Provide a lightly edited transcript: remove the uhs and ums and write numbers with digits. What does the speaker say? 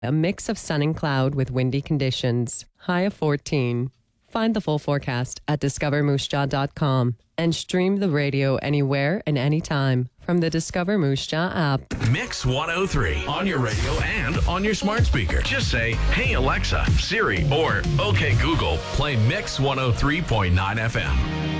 A mix of sun and cloud with windy conditions. High of 14. Find the full forecast at discovermoose.com and stream the radio anywhere and anytime from the Discover Moose Jaw app. Mix 103 on your radio and on your smart speaker. Just say, "Hey Alexa, Siri," or "Okay Google, play Mix 103.9 FM."